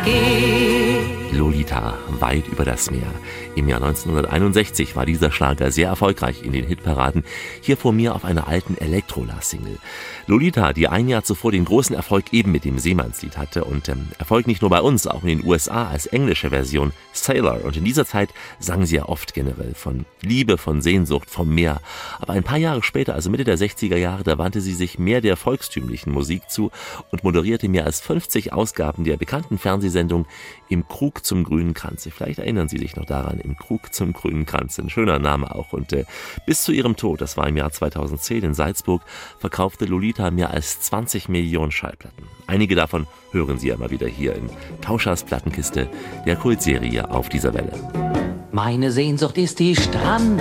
geh. Lolita, weit über das Meer. Im Jahr 1961 war dieser Schlager sehr erfolgreich in den Hitparaden. Hier vor mir auf einer alten Elektrola-Single. Lolita, die ein Jahr zuvor den großen Erfolg eben mit dem Seemannslied hatte und Erfolg nicht nur bei uns, auch in den USA als englische Version Sailor. Und in dieser Zeit sang sie ja oft generell von Liebe, von Sehnsucht, vom Meer. Aber ein paar Jahre später, also Mitte der 60er Jahre, da wandte sie sich mehr der volkstümlichen Musik zu und moderierte mehr als 50 Ausgaben der bekannten Fernsehsendung Im Krug zum grünen Kranz. Vielleicht erinnern Sie sich noch daran, Im Krug zum grünen Kranz. Ein schöner Name auch. Und bis zu ihrem Tod, das war im Jahr 2010 in Salzburg, verkaufte Lolita mehr als 20 Millionen Schallplatten. Einige davon hören Sie ja mal wieder hier in Tauschers Plattenkiste, der Kultserie auf dieser Welle. Meine Sehnsucht ist die Strand.